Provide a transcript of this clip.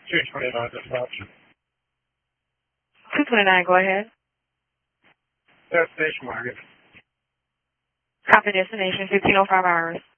229 dispatch. 229, go ahead. Destination Market. Copy destination, 1505 hours.